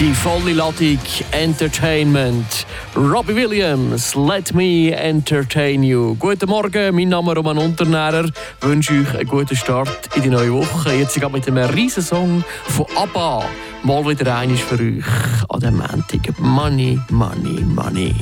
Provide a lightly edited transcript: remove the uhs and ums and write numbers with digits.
Die volle Ladung Entertainment. Robbie Williams, Let Me Entertain You. Guten Morgen, mein Name ist Roman Unternährer. Ich wünsche euch einen guten Start in die neue Woche. Jetzt gerade mit einem riesen Song von ABBA. Mal wieder eines für euch an dem Montag. Money, Money, Money.